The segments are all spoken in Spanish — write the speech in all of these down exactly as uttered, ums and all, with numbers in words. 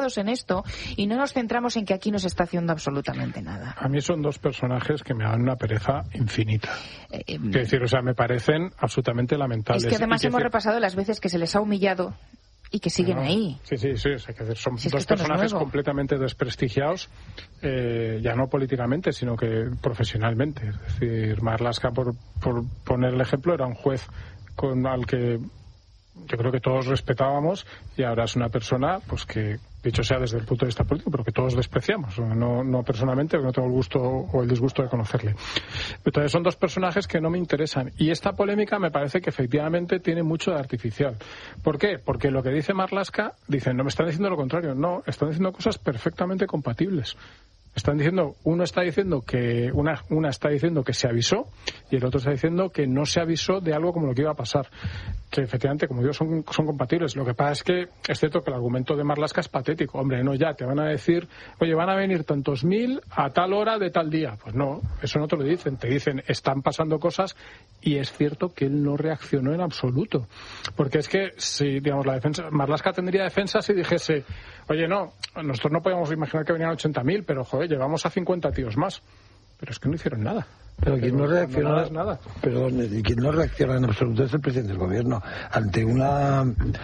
centrados en esto y no nos centramos en que aquí no se está haciendo absolutamente nada. A mí son dos personajes que me dan una pereza infinita. Eh, eh, es decir, o sea, me parecen absolutamente lamentables. Es que además que hemos decir... repasado las veces que se les ha humillado y que siguen no, ahí. Sí, sí, sí. O sea, que son si dos es que personajes no es completamente desprestigiados, eh, ya no políticamente, sino que profesionalmente. Es decir, Marlaska, por, por poner el ejemplo, era un juez con al que yo creo que todos respetábamos y ahora es una persona pues que, dicho sea desde el punto de vista político, pero que todos despreciamos, no, no personalmente, porque no tengo el gusto o el disgusto de conocerle. Entonces son dos personajes que no me interesan y esta polémica me parece que efectivamente tiene mucho de artificial. ¿Por qué? Porque lo que dice Marlaska, dicen, no me están diciendo lo contrario, no, están diciendo cosas perfectamente compatibles. Están diciendo, uno está diciendo que una, una está diciendo que se avisó y el otro está diciendo que no se avisó de algo como lo que iba a pasar. Que efectivamente, como digo, son, son compatibles. Lo que pasa es que es cierto que el argumento de Marlaska es patético. Hombre, no, ya te van a decir, oye, van a venir tantos mil a tal hora de tal día. Pues no, eso no te lo dicen. Te dicen, están pasando cosas y es cierto que él no reaccionó en absoluto. Porque es que si, digamos, la defensa, Marlaska tendría defensa si dijese, oye, no, nosotros no podíamos imaginar que venían ochenta mil, pero joder, llevamos a cincuenta tíos más. Pero es que no hicieron nada. Pero quien no reacciona, no, no nada. Perdón, quien no reacciona en absoluto es el presidente del gobierno ante una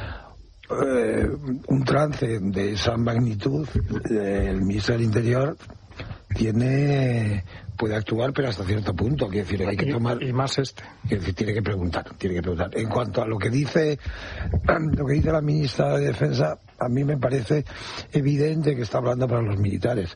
eh, un trance de esa magnitud. Eh, el ministro del Interior tiene puede actuar, pero hasta cierto punto. Quiere decir, hay que tomar y, y más este. Quiere decir, tiene que preguntar, tiene que preguntar. En cuanto a lo que dice lo que dice la ministra de Defensa, a mí me parece evidente que está hablando para los militares.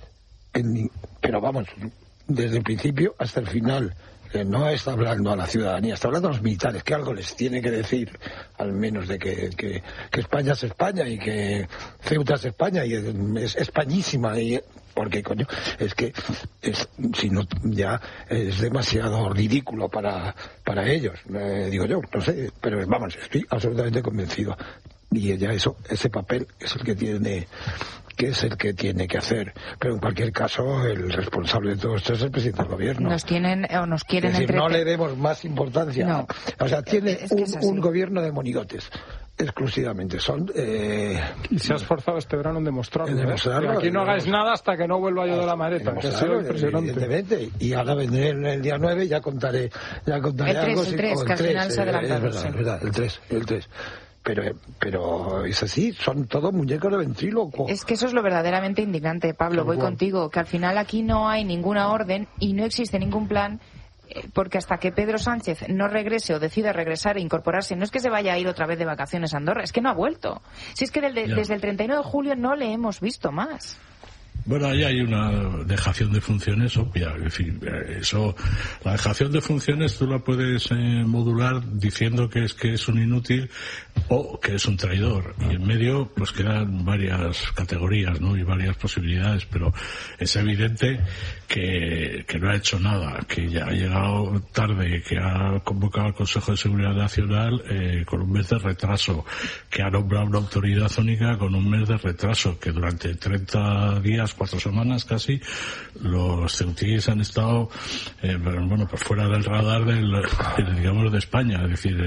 En, pero vamos, desde el principio hasta el final, eh, no está hablando a la ciudadanía, está hablando a los militares, que algo les tiene que decir, al menos de que, que, que España es España y que Ceuta es España y es, es españísima. Y, porque, coño, es que es, si no, ya es demasiado ridículo para, para ellos, eh, digo yo, no sé, pero vamos, estoy absolutamente convencido. Y ella, eso, ese papel es el que tiene que es el que tiene que hacer, pero en cualquier caso el responsable de todo esto es el presidente del gobierno. Nos tienen o nos quieren es decir, entretener. no le demos más importancia. No. O sea, tiene es que un, es un gobierno de monigotes exclusivamente. Son eh... y se ha esforzado este verano en demostrarlo. En demostrarlo ¿eh? Aquí no hagáis nada hasta que no vuelva yo de la maleta, que ha sido impresionante. Evidentemente. Y ahora vendré el, el día nueve y ya contaré, ya contaré el tres, algo. El tres, si, que al final se ha adelantado. Es verdad, sí. es verdad, el tres, el tres. Pero, pero es así, son todos muñecos de ventríloco. Es que eso es lo verdaderamente indignante, Pablo, voy contigo, que al final aquí no hay ninguna orden y no existe ningún plan, porque hasta que Pedro Sánchez no regrese o decida regresar e incorporarse, no es que se vaya a ir otra vez de vacaciones a Andorra, es que no ha vuelto. Si es que desde, desde el treinta y nueve de julio no le hemos visto más. Bueno, ahí hay una dejación de funciones obvia. Es decir, eso, la dejación de funciones tú la puedes eh, modular diciendo que es que es un inútil o que es un traidor. Y en medio, pues quedan varias categorías, ¿no? Y varias posibilidades, pero es evidente que, que no ha hecho nada, que ya ha llegado tarde, que ha convocado al Consejo de Seguridad Nacional eh, con un mes de retraso, que ha nombrado una autoridad única con un mes de retraso, que durante treinta días, cuatro semanas casi, los ceutíes han estado eh, bueno, pues fuera del radar del, digamos, de España. Es decir,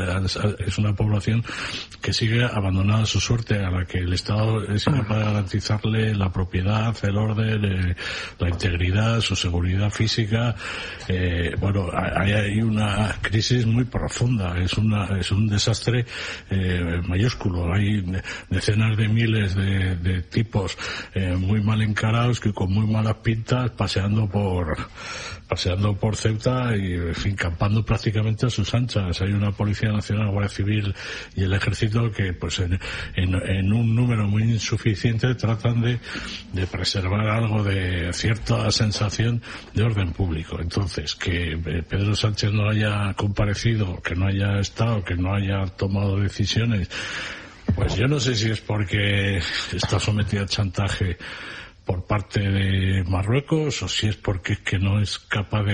es una población que sigue abandonada a su suerte, a la que el Estado es incapaz de garantizarle la propiedad, el orden, eh, la integridad, su seguridad física. Eh, bueno, hay, hay una crisis muy profunda, es una es un desastre eh, mayúsculo. Hay decenas de miles de, de tipos eh, muy mal encarados que con muy malas pintas paseando por paseando por Ceuta y, en fin, campando prácticamente a sus anchas. Hay una Policía Nacional, Guardia Civil y el Ejército que, pues, en, en, en un número muy insuficiente tratan de, de preservar algo de cierta sensación de orden público. Entonces, que Pedro Sánchez no haya comparecido, que no haya estado, que no haya tomado decisiones, pues yo no sé si es porque está sometido a chantaje por parte de Marruecos o si es porque es que no es capaz de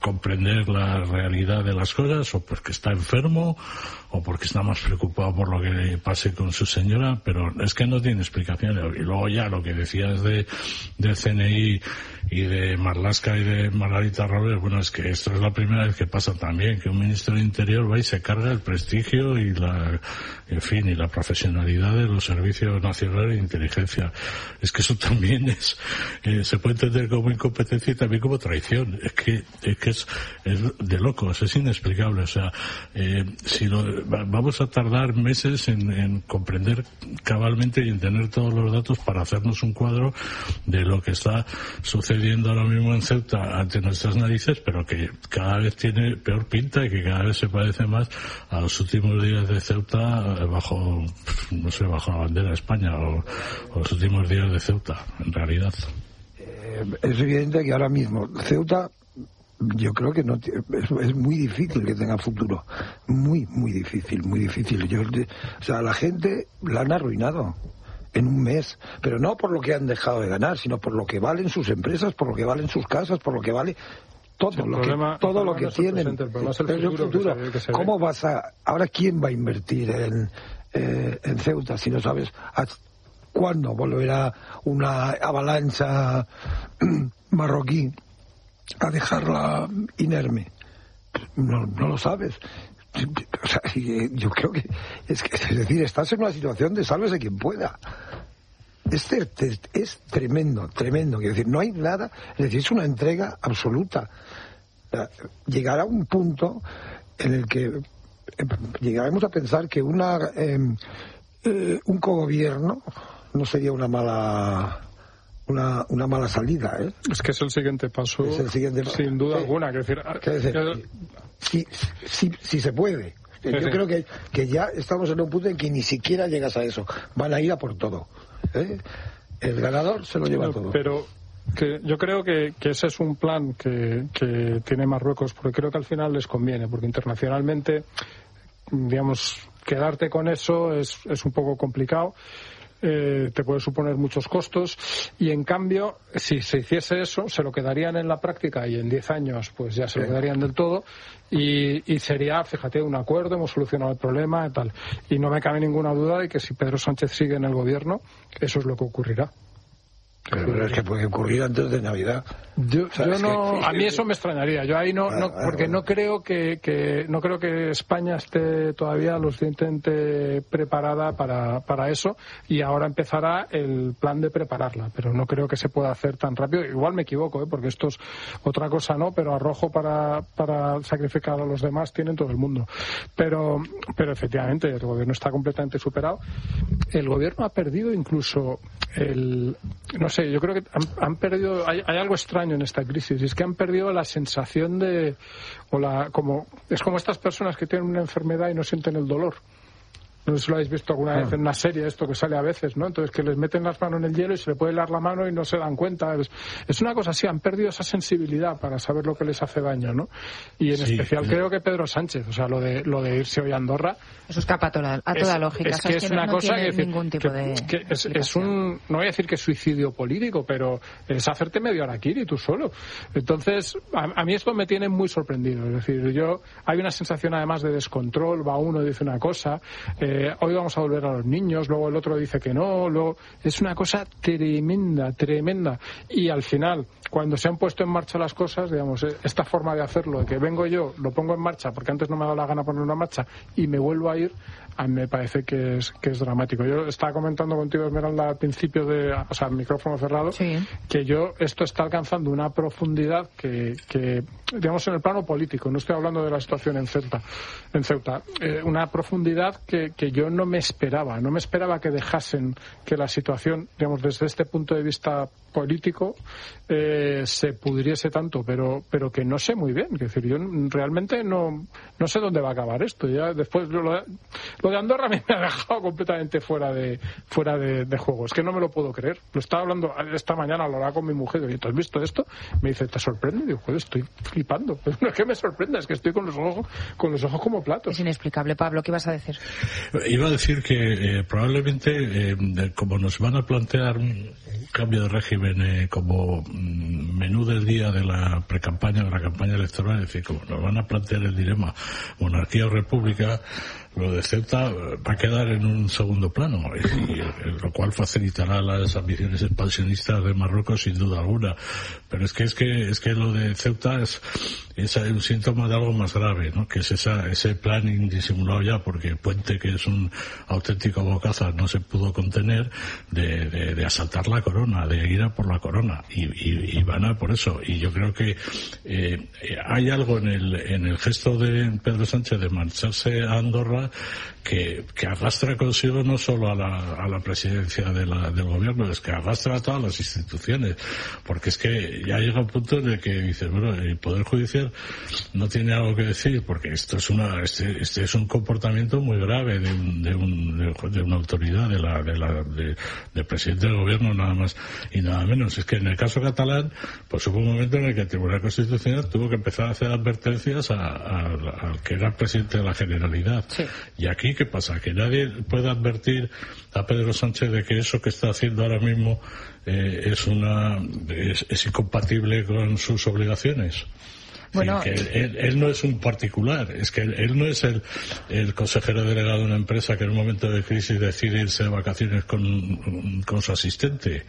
comprender la realidad de las cosas, o porque está enfermo, o porque está más preocupado por lo que le pase con su señora, pero es que no tiene explicación. Y luego ya lo que decías de del C N I y de Marlaska y de Margarita Robles, bueno, es que esto es la primera vez que pasa también, que un ministro del Interior va y se carga el prestigio y la, en fin, y la profesionalidad de los servicios nacionales de inteligencia. Es que eso también es, eh, se puede entender como incompetencia y también como traición. Es que, es que es, es de locos, es inexplicable. O sea, eh, si lo, vamos a tardar meses en, en comprender cabalmente y en tener todos los datos para hacernos un cuadro de lo que está sucediendo ahora mismo en Ceuta ante nuestras narices, pero que cada vez tiene peor pinta y que cada vez se parece más a los últimos días de Ceuta bajo, no sé, bajo la bandera de España, o, o los últimos días de Ceuta, en realidad. Eh, es evidente que ahora mismo Ceuta, yo creo que no es, es muy difícil que tenga futuro, muy muy difícil, muy difícil. Yo, o sea, la gente la han arruinado en un mes, pero no por lo que han dejado de ganar, sino por lo que valen sus empresas, por lo que valen sus casas, por lo que vale todo lo problema, que todo lo que tienen. El problema es el futuro. El futuro. Que se, que se ¿Cómo vas a ahora quién va a invertir en eh, en Ceuta si no sabes cuándo volverá una avalancha marroquí a dejarla inerme? No, no lo sabes. O sea, yo creo que es, que es decir, estás en una situación de sálvese quien pueda. Es, es, es tremendo, tremendo. Quiero decir, no hay nada, es decir, es una entrega absoluta. Llegar a un punto en el que eh, llegaremos a pensar que una eh, eh, un cogobierno no sería una mala una una mala salida, ¿eh? Es que es el siguiente paso, es el siguiente paso. Sin duda sí. alguna. Quiero decir, Quiero decir yo... si, si, si se puede. Yo sí, creo que, que ya estamos en un punto en que ni siquiera llegas a eso. Van a ir a por todo, ¿eh? El ganador se lo lleva no, todo. Pero que yo creo que, que ese es un plan que, que tiene Marruecos, porque creo que al final les conviene, porque internacionalmente, digamos, quedarte con eso es, es un poco complicado. Eh, te puede suponer muchos costos, y en cambio si se hiciese eso se lo quedarían en la práctica, y en diez años pues ya se lo quedarían del todo, y, y sería, fíjate, un acuerdo, hemos solucionado el problema y tal, y no me cabe ninguna duda de que si Pedro Sánchez sigue en el gobierno eso es lo que ocurrirá. Pero, pero es que puede ocurrir antes de Navidad. Yo, yo no, que... a mí eso me extrañaría. Yo ahí no, no ah, porque bueno. no creo que, que no creo que España esté todavía lo suficientemente preparada para, para eso, y ahora empezará el plan de prepararla, pero no creo que se pueda hacer tan rápido. Igual me equivoco, ¿eh? Porque esto es otra cosa, no, pero arrojo para, para sacrificar a los demás tienen todo el mundo. Pero, pero efectivamente el gobierno está completamente superado. El gobierno ha perdido incluso el, no sé, yo creo que han, han perdido, hay, hay algo extraño en esta crisis, y es que han perdido la sensación de, o la, como, es como estas personas que tienen una enfermedad y no sienten el dolor. No sé si lo habéis visto alguna vez en una serie, esto que sale a veces, ¿no? Entonces que les meten las manos en el hielo y se le puede helar la mano y no se dan cuenta. Es, es una cosa así, han perdido esa sensibilidad para saber lo que les hace daño, ¿no? Y en sí, especial sí. creo que Pedro Sánchez, o sea, lo de lo de irse hoy a Andorra... Eso escapa a toda, a toda es, lógica. Es que es una no, cosa no que, ningún tipo que, de que es, es un, no voy a decir que es suicidio político, pero es hacerte medio araquiri tú solo. Entonces, a, a mí esto me tiene muy sorprendido. Es decir, yo, hay una sensación además de descontrol, va uno y dice una cosa, eh, hoy vamos a volver a los niños, luego el otro dice que no, luego es una cosa tremenda, tremenda, y al final, cuando se han puesto en marcha las cosas, digamos, esta forma de hacerlo, de que vengo yo, lo pongo en marcha, porque antes no me ha dado la gana ponerlo en marcha, y me vuelvo a ir, a mí me parece que es que es dramático. Yo estaba comentando contigo, Esmeralda, al principio de, o sea, micrófono cerrado, sí. que yo, esto está alcanzando una profundidad que, que, digamos, en el plano político, no estoy hablando de la situación en Ceuta, en Ceuta, eh, una profundidad que, que yo no me esperaba, no me esperaba que dejasen que la situación, digamos, desde este punto de vista político, eh, se pudriese tanto, pero pero que no sé muy bien, es decir, yo realmente no no sé dónde va a acabar esto. Ya después lo, lo de Andorra me ha dejado completamente fuera de fuera de, de juego, es que no me lo puedo creer. Lo estaba hablando esta mañana, lo hablaba con mi mujer, y ¿tú has visto esto? Me dice, ¿te sorprende? Y digo, joder, estoy flipando. No es que me sorprenda, es que estoy con los ojos con los ojos como platos. Es inexplicable. Pablo, ¿qué ibas a decir? Iba a decir que eh, probablemente, eh, como nos van a plantear cambio de régimen eh, como mm, menú del día de la precampaña, de la campaña electoral, es decir, como nos van a plantear el dilema monarquía o república, lo de Ceuta va a quedar en un segundo plano, y, y, lo cual facilitará las ambiciones expansionistas de Marruecos sin duda alguna. Pero es que es que es que lo de Ceuta es, es un síntoma de algo más grave, ¿no? Que es esa, ese plan indisimulado ya, porque Puente, que es un auténtico bocazas, no se pudo contener de, de, de asaltar la corona, de ir a por la corona, y, y, y van a por eso. Y yo creo que eh, hay algo en el en el gesto de Pedro Sánchez de marcharse a Andorra que, que arrastra consigo no solo a la, a la presidencia de la, del gobierno, es que arrastra a todas las instituciones, porque es que ya llega un punto en el que dices, bueno, el Poder Judicial no tiene algo que decir, porque esto es una este, este es un comportamiento muy grave de un, de, un, de, de una autoridad, de la, de la de, del presidente del gobierno, nada más y nada menos. Es que en el caso catalán, pues hubo un momento en el que el Tribunal Constitucional tuvo que empezar a hacer advertencias al que era presidente de la Generalidad. Sí. Y aquí, ¿qué pasa? Que nadie puede advertir a Pedro Sánchez de que eso que está haciendo ahora mismo eh, es una es, es incompatible con sus obligaciones. Bueno, que él, él no es un particular, es que él, él no es el, el consejero delegado de una empresa que en un momento de crisis decide irse de vacaciones con, con su asistente.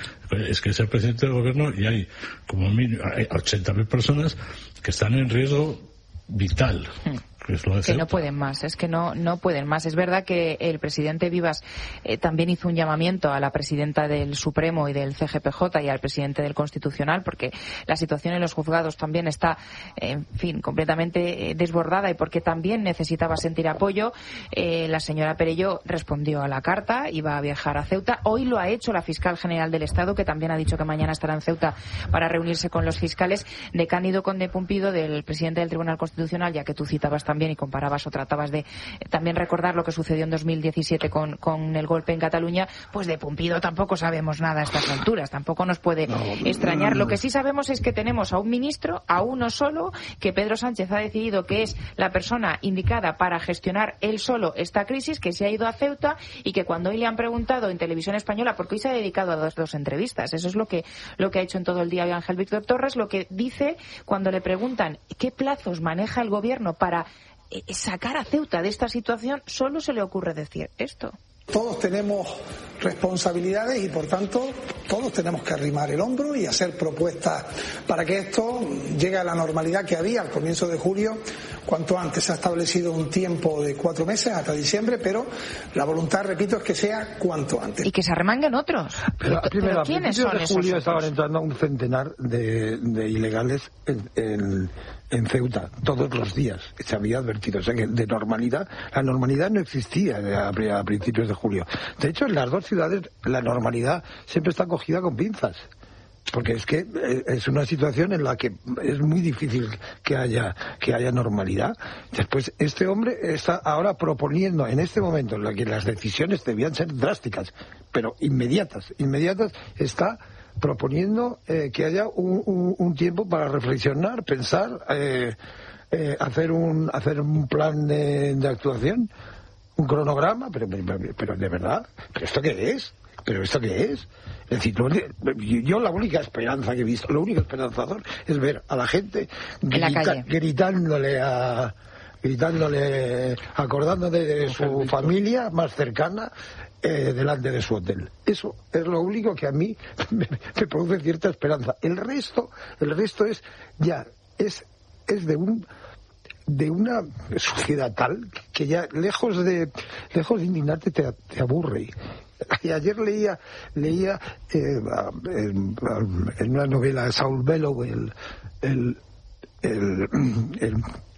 Es que es el presidente del gobierno y hay como mínimo hay ochenta mil personas que están en riesgo vital. Hmm. Que no pueden más, es que no no pueden más. Es verdad que el presidente Vivas eh, también hizo un llamamiento a la presidenta del Supremo y del C G P J y al presidente del Constitucional, porque la situación en los juzgados también está, eh, en fin, completamente eh, desbordada, y porque también necesitaba sentir apoyo. Eh, la señora Perelló respondió a la carta, iba a viajar a Ceuta. Hoy lo ha hecho la fiscal general del Estado, que también ha dicho que mañana estará en Ceuta para reunirse con los fiscales. De Cándido Conde Pumpido, del presidente del Tribunal Constitucional, ya que tú citabas también y comparabas o tratabas de eh, también recordar lo que sucedió en dos mil diecisiete con, con el golpe en Cataluña, pues de Pumpido tampoco sabemos nada a estas alturas, tampoco nos puede no, extrañar. Lo que sí sabemos es que tenemos a un ministro, a uno solo, que Pedro Sánchez ha decidido que es la persona indicada para gestionar él solo esta crisis, que se ha ido a Ceuta, y que cuando hoy le han preguntado en Televisión Española, porque hoy se ha dedicado a dos, dos entrevistas, eso es lo que, lo que ha hecho en todo el día hoy Ángel Víctor Torres, lo que dice cuando le preguntan qué plazos maneja el gobierno para sacar a Ceuta de esta situación, solo se le ocurre decir esto. Todos tenemos responsabilidades y, por tanto, todos tenemos que arrimar el hombro y hacer propuestas para que esto llegue a la normalidad que había al comienzo de julio. Cuanto antes se ha establecido un tiempo de cuatro meses hasta diciembre, pero la voluntad, repito, es que sea cuanto antes. Y que se arremanguen otros. Pero, pero, primero, pero ¿quiénes son de esos julio otros? Estaban entrando un centenar de, de ilegales en, en, en Ceuta todos los días. Se había advertido. O sea que de normalidad, la normalidad no existía a, a principios de julio. De hecho, en las dos ciudades la normalidad siempre está cogida con pinzas. Porque es que es una situación en la que es muy difícil que haya que haya normalidad. Después, este hombre está ahora proponiendo, en este momento en el que las decisiones debían ser drásticas, pero inmediatas, inmediatas, está proponiendo eh, que haya un, un, un tiempo para reflexionar, pensar, eh, eh, hacer un hacer un plan de, de actuación, un cronograma, pero, pero, pero de verdad, ¿pero esto qué es? ¿Pero esto qué es? Es decir, yo la única esperanza que he visto, lo único esperanzador es ver a la gente grita, gritándole a gritándole, acordándole de su familia más cercana eh, delante de su hotel. Eso es lo único que a mí me, me produce cierta esperanza. El resto, el resto es ya es es de un de una suciedad tal que ya lejos de lejos de indignarte te, te aburre. Y ayer leía leía eh, en, en una novela de Saul Bellow el el, el, el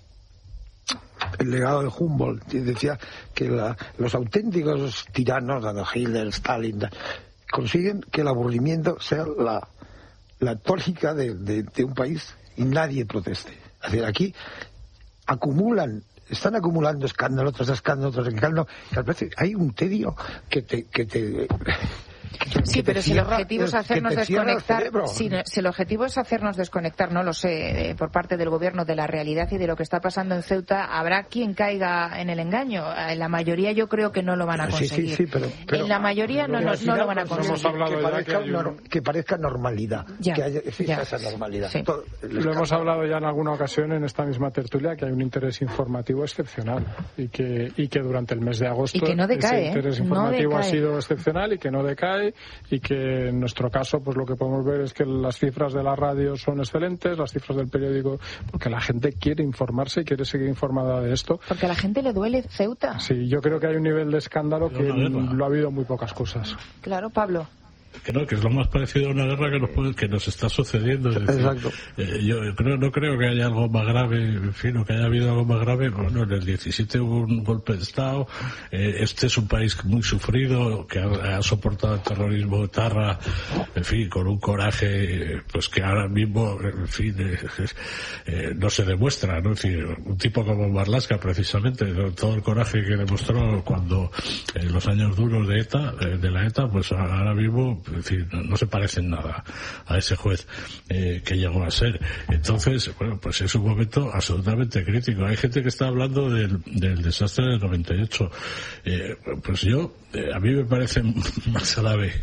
el legado de Humboldt, y decía que la, los auténticos tiranos, Hitler, Stalin, consiguen que el aburrimiento sea la, la tónica de, de, de un país y nadie proteste. Es decir, aquí acumulan, están acumulando escándalo tras escándalo tras escándalo, y al parecer hay un tedio que te, que te, que te Sí, pero si el objetivo es hacernos desconectar, si, si el objetivo es hacernos desconectar, no lo sé, eh, por parte del gobierno de la realidad y de lo que está pasando en Ceuta, habrá quien caiga en el engaño. En la mayoría yo creo que no lo van a conseguir. Sí, sí, sí, pero, pero, en la mayoría no, no, no lo van a conseguir. Hemos hablado que, parezca, que, un... que parezca normalidad, ya, que haya, exista ya. esa normalidad. Sí. Todo, lo hemos hablado ya en alguna ocasión en esta misma tertulia, que hay un interés informativo excepcional y que, y que durante el mes de agosto y que no decae, ese interés ¿eh? informativo no ha sido excepcional y que no decae, y que en nuestro caso pues lo que podemos ver es que las cifras de la radio son excelentes, las cifras del periódico, porque la gente quiere informarse y quiere seguir informada de esto. Porque a la gente le duele Ceuta. Sí, yo creo que hay un nivel de escándalo que lo ha habido muy pocas cosas. Claro, Pablo. Que no, que es lo más parecido a una guerra que nos, puede, que nos está sucediendo. Es decir, exacto. Eh, yo creo, no creo que haya algo más grave, en fin, o que haya habido algo más grave. Bueno, en el diecisiete hubo un golpe de Estado. Eh, este es un país muy sufrido, que ha, ha soportado el terrorismo etarra, en fin, con un coraje, pues que ahora mismo, en fin, eh, eh, no se demuestra, ¿no? Es decir, un tipo como Marlaska, precisamente, todo el coraje que demostró cuando, en los años duros de ETA, eh, de la ETA, pues ahora mismo, es decir, no, no se parece en nada a ese juez eh, que llegó a ser. Entonces, bueno, pues es un momento absolutamente crítico. Hay gente que está hablando del, del desastre del noventa y ocho. Eh, pues yo, eh, a mí me parece más grave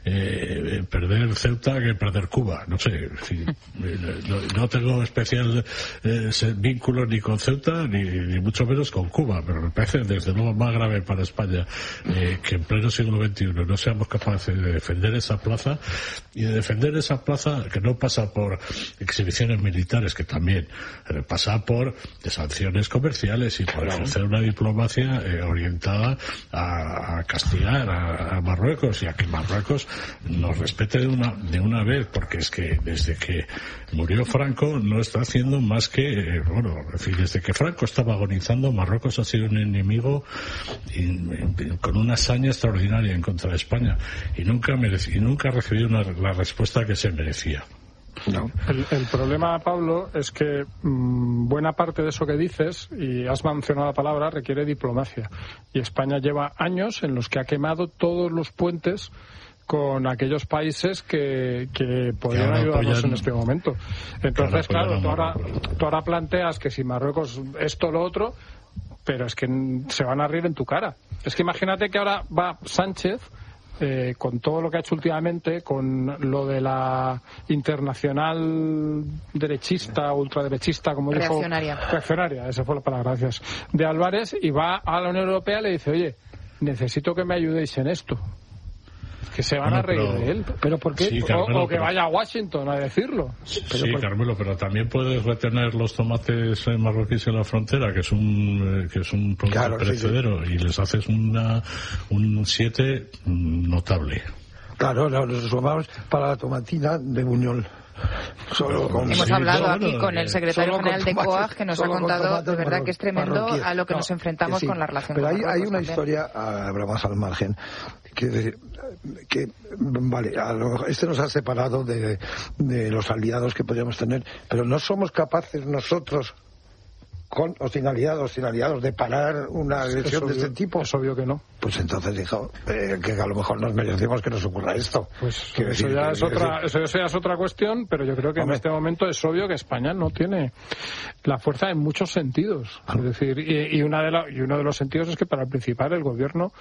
eh, perder Ceuta que perder Cuba. No sé, en fin, no, no tengo especial eh, vínculo ni con Ceuta ni, ni mucho menos con Cuba, pero me parece desde luego más grave para España eh, que en pleno siglo veintiuno no seamos capaces de defender esa plaza, y de defender esa plaza que no pasa por exhibiciones militares, que también eh, pasa por de sanciones comerciales y por ejercer una diplomacia eh, orientada a, a castigar a, a Marruecos, y a que Marruecos nos respete de una de una vez, porque es que desde que murió Franco no está haciendo más que eh, bueno, en fin, desde que Franco estaba agonizando, Marruecos ha sido un enemigo y, y, con una hazaña extraordinaria en contra de España, y nunca merece y nunca ha recibido una, la respuesta que se merecía. No. El, el problema, Pablo, es que mmm, buena parte de eso que dices, y has mencionado la palabra, requiere diplomacia. Y España lleva años en los que ha quemado todos los puentes con aquellos países que, que podrían ayudarnos apoyan, en este momento. Entonces, claro, tú ahora, tú ahora planteas que si Marruecos esto o lo otro, pero es que se van a reír en tu cara. Es que imagínate que ahora va Sánchez, Eh, con todo lo que ha hecho últimamente, con lo de la internacional derechista, ultraderechista, como dijo... Reaccionaria. Reaccionaria, esa fue la palabra, gracias. De Álvarez, y va a la Unión Europea y le dice, oye, necesito que me ayudéis en esto. Que se van bueno, a reír pero, de él. ¿Pero por qué? Sí, Carmelo, o, o que pero... vaya a Washington a decirlo. Sí, pero por... Carmelo, pero también puedes retener los tomates marroquíes en la frontera, que es un que es un producto claro, perecedero, sí, sí. Y les haces una un siete notable. Claro, los sumamos para la tomatina de Buñol. Solo con Hemos sí, hablado no, aquí no, con el secretario general de COAG, que nos ha contado de verdad que es tremendo a lo que no, nos enfrentamos sí, con la relación pero con hay, hay una también. Historia, habrá más al margen, que decir que vale, a lo, este nos ha separado de, de los aliados que podríamos tener, pero no somos capaces nosotros, con o sin aliados, sin aliados, de parar una agresión de este tipo. Es obvio que no. Pues entonces dijo eh, que a lo mejor nos merecemos que nos ocurra esto. Pues eso, decir, ya es otra, eso, eso ya es otra cuestión, pero yo creo que Hombre. en este momento es obvio que España no tiene la fuerza en muchos sentidos. Es decir, y, y, una de la, y uno de los sentidos es que para el principal el gobierno,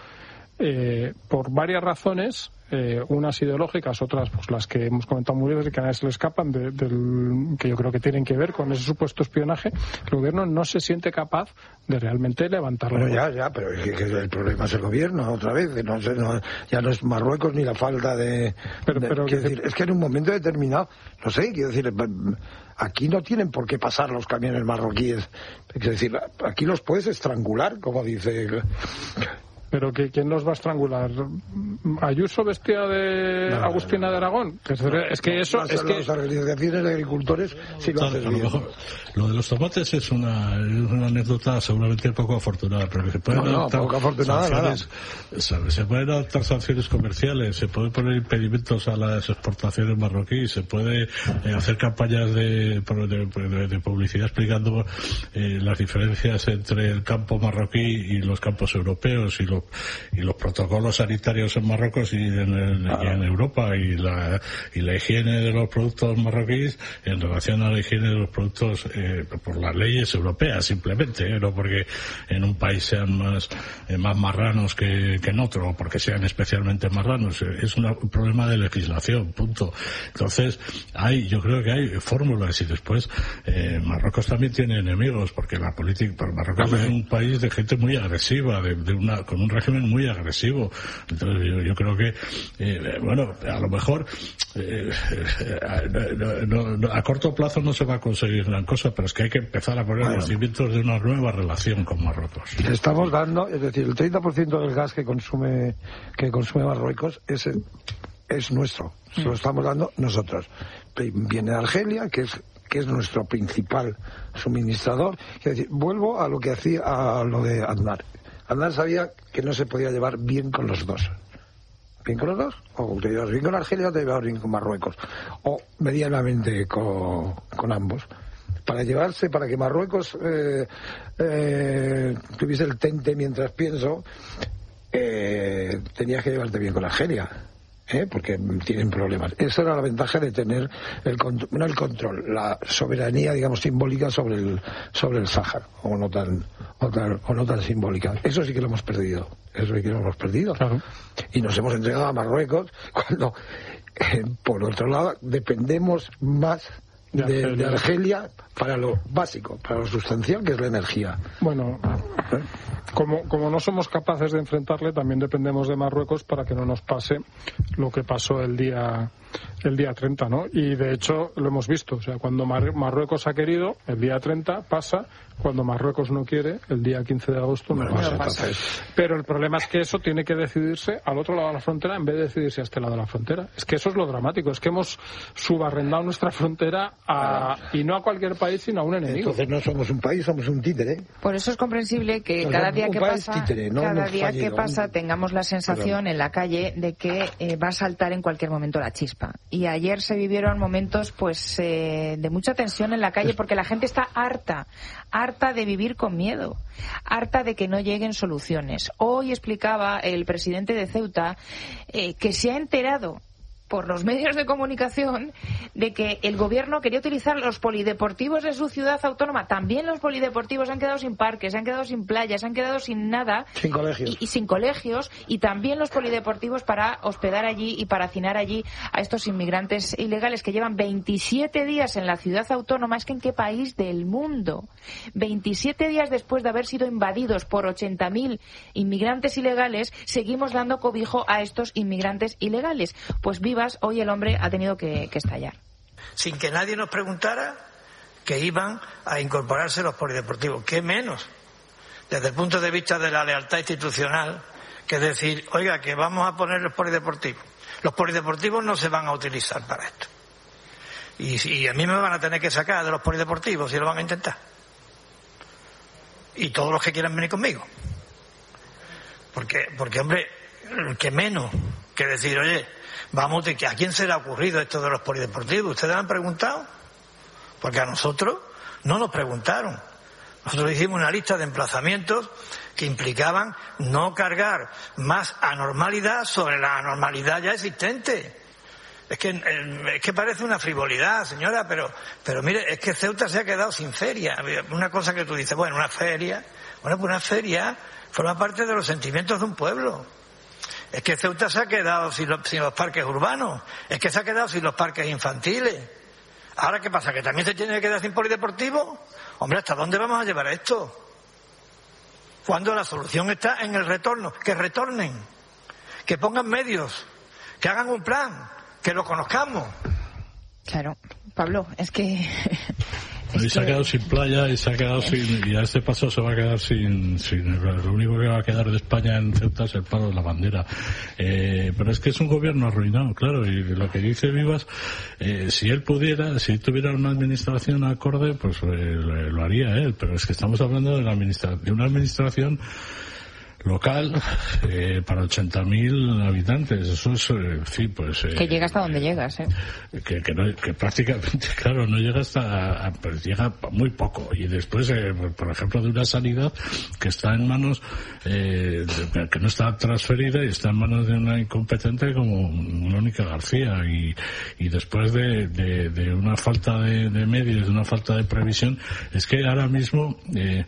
eh, por varias razones, eh, unas ideológicas, otras pues las que hemos comentado muy bien y que a nadie se le escapan, de, del, que yo creo que tienen que ver con ese supuesto espionaje, el gobierno no se siente capaz de realmente levantarlo. Bueno, ya, ya, pero es que, que el problema es el gobierno, otra vez, no, no, ya no es Marruecos ni la falta de... Pero, de pero quiero que... decir, es que en un momento determinado, no sé, quiero decir, aquí no tienen por qué pasar los camiones marroquíes, es decir, aquí los puedes estrangular, como dice... ¿Pero que, quién los va a estrangular? ¿Ayuso vestida de no, Agustina no, no. de Aragón? Es, es que eso... Las, es que... las organizaciones de agricultores sí lo hacen bien. Lo, lo de los tomates es una, es una anécdota seguramente poco afortunada, pero que se pueden no, no, adoptar poco afortunada, sanciones, ¿sabes? Se pueden adoptar sanciones comerciales, se pueden poner impedimentos a las exportaciones marroquíes, se puede eh, hacer campañas de, de, de, de publicidad explicando eh, las diferencias entre el campo marroquí y los campos europeos y los los, y los protocolos sanitarios en Marruecos y en, el, ah. y en Europa y la, y la higiene de los productos marroquíes en relación a la higiene de los productos eh, por las leyes europeas, simplemente, ¿eh? No porque en un país sean más, eh, más marranos que, que en otro, o porque sean especialmente marranos. Es una, un problema de legislación, punto. Entonces, hay, yo creo que hay fórmulas, y después eh, Marruecos también tiene enemigos, porque la política, pues Marruecos es un país de gente muy agresiva, de, de una, con un régimen muy agresivo. Entonces, yo, yo creo que, eh, bueno, a lo mejor eh, eh, no, no, no, a corto plazo no se va a conseguir gran cosa, pero es que hay que empezar a poner bueno. los cimientos de una nueva relación con Marruecos. Le estamos dando, es decir, el treinta por ciento del gas que consume que consume Marruecos es, es nuestro, se lo estamos dando nosotros. Viene de Argelia, que es que es nuestro principal suministrador. Es decir, vuelvo a lo que hacía, a lo de Aznar. Aznar sabía que no se podía llevar bien con los dos. ¿Bien con los dos? O te llevas bien con Argelia o te llevas bien con Marruecos. O medianamente con, con ambos. Para llevarse, para que Marruecos eh, eh, tuviese el tente mientras pienso, eh, tenías que llevarte bien con Argelia. ¿Eh? Porque tienen problemas. Esa era la ventaja de tener el control, no el control, la soberanía, digamos, simbólica sobre el sobre el Sáhara, o no tan o, tan, o no tan simbólica. Eso sí que lo hemos perdido. Eso sí que lo hemos perdido. Claro. Y nos hemos entregado a Marruecos cuando, eh, por otro lado, dependemos más de, de, Argelia. de Argelia para lo básico, para lo sustancial, que es la energía. Bueno, ¿Eh? como, como no somos capaces de enfrentarle, también dependemos de Marruecos para que no nos pase lo que pasó el día el día treinta, ¿no? Y de hecho lo hemos visto, o sea, cuando Mar- Marruecos ha querido, el día treinta pasa, cuando Marruecos no quiere, el día quince de agosto no, bueno, pasa. Entonces... Pero el problema es que eso tiene que decidirse al otro lado de la frontera en vez de decidirse a este lado de la frontera. Es que eso es lo dramático, es que hemos subarrendado nuestra frontera a, y no a cualquier país, sino a un enemigo. Entonces no somos un país, somos un títere. Por eso es comprensible que o sea, cada día que pasa, títere, no cada día fallido, que pasa tengamos la sensación Perdón. en la calle de que eh, va a saltar en cualquier momento la chispa. Y ayer se vivieron momentos pues eh, de mucha tensión en la calle porque la gente está harta, harta de vivir con miedo, harta de que no lleguen soluciones. Hoy explicaba el presidente de Ceuta eh, que se ha enterado por los medios de comunicación de que el gobierno quería utilizar los polideportivos de su ciudad autónoma. También los polideportivos se han quedado sin parques, se han quedado sin playas, se han quedado sin nada. Sin colegios. Y, y sin colegios. Y también los polideportivos para hospedar allí y para hacinar allí a estos inmigrantes ilegales que llevan veintisiete días en la ciudad autónoma. Es que ¿en qué país del mundo? veintisiete días después de haber sido invadidos por ochenta mil inmigrantes ilegales, seguimos dando cobijo a estos inmigrantes ilegales. Pues viva hoy el hombre ha tenido que, que estallar. Sin que nadie nos preguntara que iban a incorporarse los polideportivos. ¿Qué menos? Desde el punto de vista de la lealtad institucional, que decir, oiga, que vamos a poner los polideportivos. Los polideportivos no se van a utilizar para esto. Y, y a mí me van a tener que sacar de los polideportivos si lo van a intentar. Y todos los que quieran venir conmigo. Porque, porque hombre, que menos que decir, oye, vamos, ¿a quién se le ha ocurrido esto de los polideportivos? ¿Ustedes han preguntado? Porque a nosotros no nos preguntaron. Nosotros hicimos una lista de emplazamientos que implicaban no cargar más anormalidad sobre la anormalidad ya existente. Es que, es que parece una frivolidad, señora, pero, pero mire, es que Ceuta se ha quedado sin feria. Una cosa que tú dices, bueno, una feria, bueno, pues una feria forma parte de los sentimientos de un pueblo. Es que Ceuta se ha quedado sin los, sin los parques urbanos. Es que se ha quedado sin los parques infantiles. ¿Ahora qué pasa? ¿Que también se tiene que quedar sin polideportivo? Hombre, ¿hasta dónde vamos a llevar esto? Cuando la solución está en el retorno. Que retornen. Que pongan medios. Que hagan un plan. Que lo conozcamos. Claro. Pablo, es que... Y se ha quedado sin playa y se ha quedado sin, y a este paso se va a quedar sin, sin lo único que va a quedar de España en Ceuta es el palo de la bandera. Eh, pero es que es un gobierno arruinado, claro, y lo que dice Vivas, eh, si él pudiera, si tuviera una administración acorde, pues eh, lo haría él, pero es que estamos hablando de, la administra- de una administración local eh, para ochenta mil habitantes. Eso es, eh, sí, pues... Eh, que llega hasta donde llegas, ¿eh? Que, que, no, que prácticamente, claro, no llega hasta... Pues llega muy poco. Y después, eh, por ejemplo, de una sanidad que está en manos... Eh, de, que no está transferida y está en manos de una incompetente como Mónica García. Y, y después de, de, de una falta de, de medios, de una falta de previsión, es que ahora mismo eh,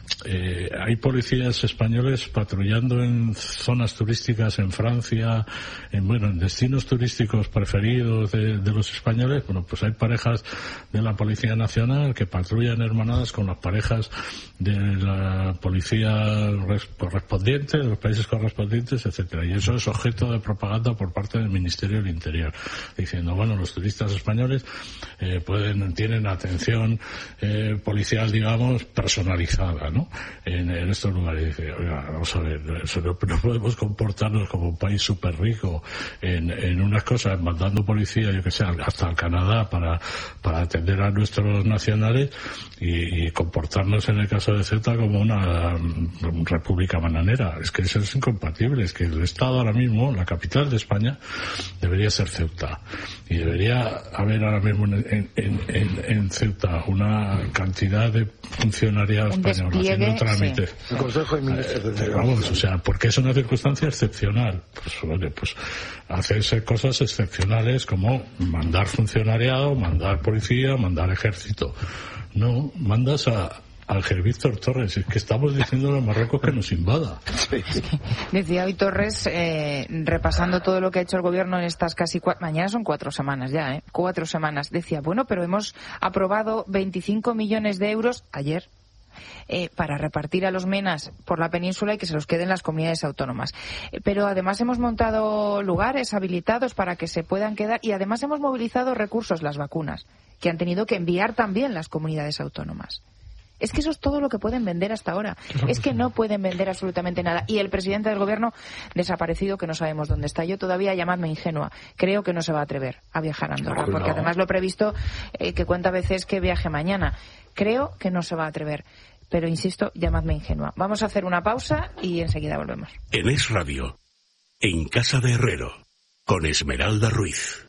eh, hay policías españoles patrullando en zonas turísticas en Francia, en, bueno, en destinos turísticos preferidos de, de los españoles. Bueno, pues hay parejas de la Policía Nacional que patrullan hermanadas con las parejas de la policía correspondiente, de los países correspondientes, etcétera. Y eso es objeto de propaganda por parte del Ministerio del Interior, diciendo, bueno, los turistas españoles eh, pueden tienen atención eh, policial, digamos, personalizada, ¿no? En, en estos lugares. Dice, oiga, vamos a ver, no, no podemos comportarnos como un país súper rico en, en unas cosas, mandando policía, yo que sé, hasta al Canadá para, para atender a nuestros nacionales y, y comportarnos en el caso de Ceuta como una um, república bananera. Es que eso es incompatible. Es que el Estado ahora mismo, la capital de España, debería ser Ceuta. Y debería haber ahora mismo en, en, en, en Ceuta una cantidad de funcionariado español haciendo trámites. Sí. El Consejo de Ministros eh, vamos, o sea, porque es una circunstancia excepcional. Pues, oye, pues hacerse cosas excepcionales como mandar funcionariado, mandar policía, mandar ejército. No, mandas a al Víctor Torres, es que estamos diciendo a Marruecos que nos invada. Sí. Es que decía hoy Torres, eh, repasando todo lo que ha hecho el gobierno en estas casi cuatro, mañana son cuatro semanas ya, ¿eh? Cuatro semanas. Decía, bueno, pero hemos aprobado veinticinco millones de euros ayer. Eh, para repartir a los MENAs por la península y que se los queden las comunidades autónomas. Eh, pero además hemos montado lugares habilitados para que se puedan quedar y además hemos movilizado recursos, las vacunas, que han tenido que enviar también las comunidades autónomas. Es que eso es todo lo que pueden vender hasta ahora. Es que no pueden vender absolutamente nada. Y el presidente del gobierno desaparecido, que no sabemos dónde está. Yo todavía, llamadme ingenua, creo que no se va a atrever a viajar a Andorra, porque además lo he previsto, eh, que cuenta a veces que viaje mañana. Creo que no se va a atrever. Pero insisto, llamadme ingenua. Vamos a hacer una pausa y enseguida volvemos. En Es Radio, en Casa de Herrero, con Esmeralda Ruiz.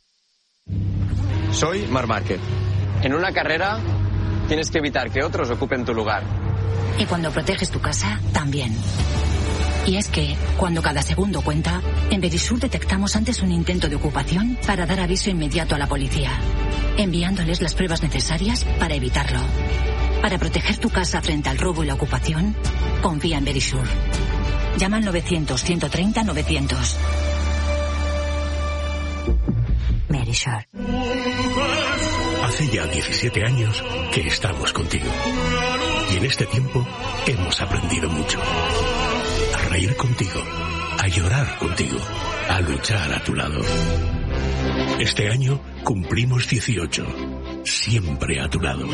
Soy Marc Márquez. En una carrera tienes que evitar que otros ocupen tu lugar. Y cuando proteges tu casa, también. Y es que, cuando cada segundo cuenta, en Verisur detectamos antes un intento de ocupación para dar aviso inmediato a la policía, enviándoles las pruebas necesarias para evitarlo. Para proteger tu casa frente al robo y la ocupación, confía en Verisur. Llama al novecientos, ciento treinta, novecientos. Verisur. Hace ya diecisiete años que estamos contigo. Y en este tiempo hemos aprendido mucho. A reír contigo, a llorar contigo, a luchar a tu lado. Este año cumplimos dieciocho. Siempre a tu lado.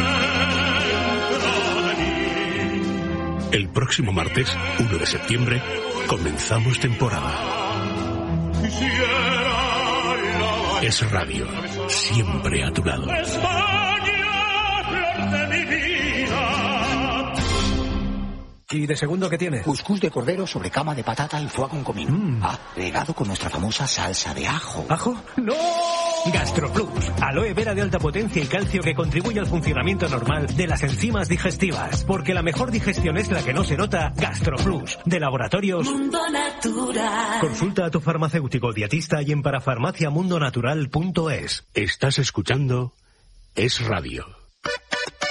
El próximo martes, uno de septiembre, comenzamos temporada. Es Radio, siempre a tu lado. ¿Y de segundo qué tiene? Cuscús de cordero sobre cama de patata y foie con comino. Mm. Ah, regado con nuestra famosa salsa de ajo. ¿Ajo? ¡No! GastroPlus, aloe vera de alta potencia y calcio que contribuye al funcionamiento normal de las enzimas digestivas. Porque la mejor digestión es la que no se nota. GastroPlus, de Laboratorios Mundo Natural. Consulta a tu farmacéutico dietista y en parafarmaciamundonatural punto es. Estás escuchando Es Radio.